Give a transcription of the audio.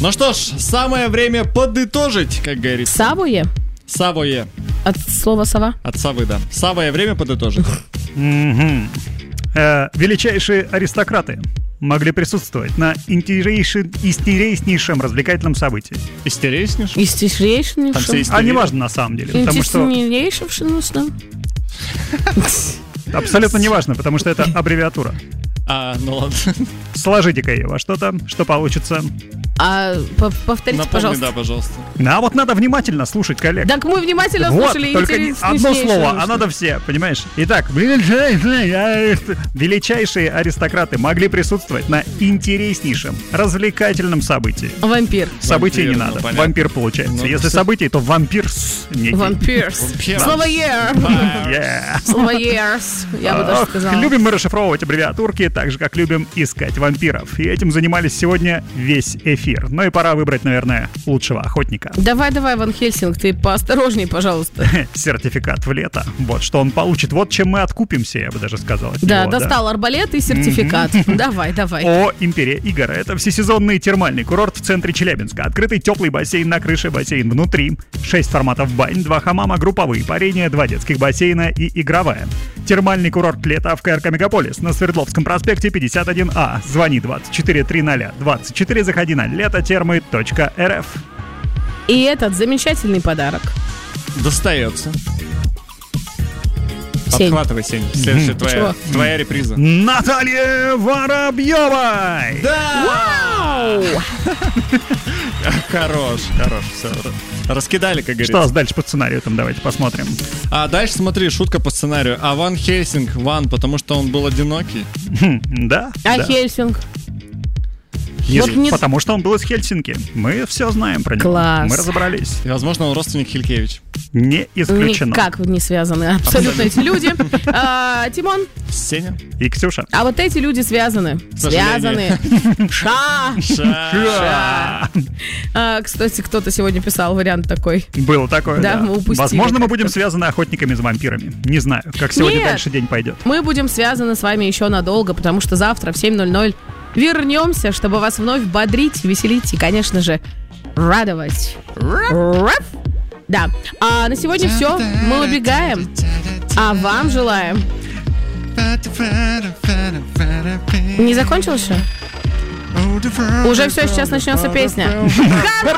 Ну что ж, самое время подытожить, как говорится. Савое? Савое. От слова сова? От совы, да. Самое время подытожить. Величайшие аристократы могли присутствовать на интереснейшем развлекательном событии. Истеричнейшим? Истишнейшим? Там все А не важно на самом деле, потому что абсолютно не важно, потому что это аббревиатура. Ну ладно. Сложите-ка ее во что-то, что получится. Повторите, Напомни, пожалуйста. да, пожалуйста. А вот надо внимательно слушать, коллег. Так мы внимательно Вот, слушали. только одно слово, а надо все, понимаешь? Итак, величайшие аристократы могли присутствовать на интереснейшем развлекательном событии. Вампир. Событий не Вампир, надо. понятно. Вампир получается. Ну, Если все. событий, то вампирс некий. Вампирс. Вампир. Слово year. Yeah. Слово years. Я бы даже Ох, сказала. любим мы расшифровывать аббревиатурки, так же, как любим искать вампиров. И этим занимались сегодня весь эфир. Ну и пора выбрать, наверное, лучшего охотника. Давай, Ван Хельсинг, ты поосторожней, пожалуйста. Сертификат в лето. Вот что он получит. Вот чем мы откупимся, я бы даже сказал. от Да, него, достал арбалет и сертификат. Давай. О, Империя Игр. Это всесезонный термальный курорт в центре Челябинска. Открытый теплый бассейн на крыше, бассейн внутри. 6 форматов бань, 2 хамама, групповые парения, 2 детских бассейна и игровая. Термальный курорт лета в КРК Мегаполис на Свердловском проспекте 51А. Звони 2430-24, заходи на летотермы.рф. И этот замечательный подарок. Достается. Сень. Подхватывай, Сень. Следующая Чего? твоя реприза. Наталья Воробьевой! Вау! Хорош. Все. Раскидали, как Что у говорится. нас дальше по сценарию там, давайте посмотрим. А дальше смотри, шутка по сценарию. А Ван Хельсинг, потому что он был одинокий. Да? А да. Хельсинг? Если- Вот не- Потому что он был из Хельсинки. Мы все знаем про него. Класс. Мы разобрались. И, возможно, он родственник Хилькевич. Не исключено. Никак не связаны абсолютно эти люди. Тимон, Сеня? И Ксюша. а вот эти люди связаны. сожалению. Связаны. Ша. Кстати, кто-то сегодня писал вариант такой. Было такое, Да, да. мы упустили Возможно, мы как-то. будем связаны охотниками за вампирами. Не знаю, как сегодня Нет. дальше день пойдет. Мы будем связаны с вами еще надолго, потому что завтра в 7:00 вернемся, чтобы вас вновь бодрить, веселить и, конечно же, радовать. Раф. Да. А на сегодня все. Мы убегаем. А вам желаем. Не закончилось еще? Уже все, сейчас начнется песня.